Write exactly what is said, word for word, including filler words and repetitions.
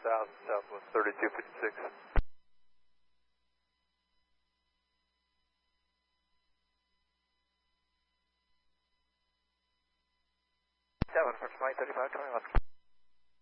thousand, Southwest thirty-two fifty-six. seven for flight thirty-five twenty left.